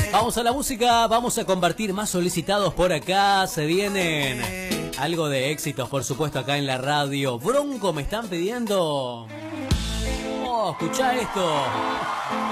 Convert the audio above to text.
Vamos a la música, vamos a compartir más solicitados por acá. Se vienen algo de éxitos, por supuesto, acá en la radio. Bronco me están pidiendo. Oh, escuchá esto.